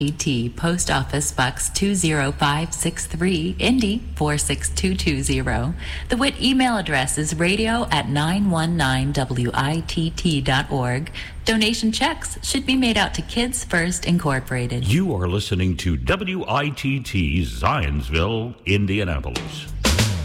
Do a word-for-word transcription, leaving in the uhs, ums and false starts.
E T, Post Office Box two zero five six three, Indy four six two two zero. The W I T email address is radio at nine one nine W I T T dot org. Donation checks should be made out to Kids First Incorporated. You are listening to W I T T Zionsville, Indianapolis.